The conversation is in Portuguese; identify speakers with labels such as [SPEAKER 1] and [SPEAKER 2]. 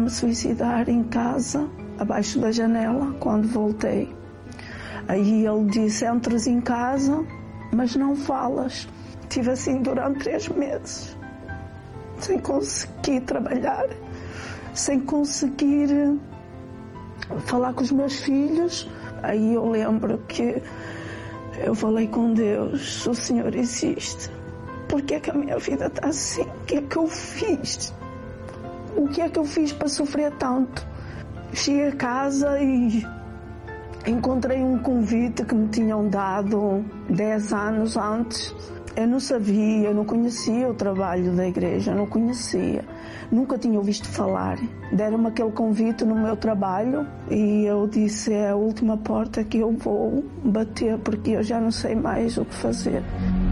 [SPEAKER 1] me suicidar em casa, abaixo da janela, quando voltei. Aí ele disse: entras em casa, mas não falas. Estive assim durante 3 meses, sem conseguir trabalhar, sem conseguir falar com os meus filhos. Aí eu lembro que eu falei com Deus: se o Senhor existe, por que é que a minha vida está assim? O que é que eu fiz? O que é que eu fiz para sofrer tanto? Cheguei a casa e encontrei um convite que me tinham dado 10 anos antes. Eu não sabia, eu não conhecia o trabalho da igreja, eu não conhecia. Nunca tinha ouvido falar. Deram-me aquele convite no meu trabalho e eu disse: é a última porta que eu vou bater, porque eu já não sei mais o que fazer.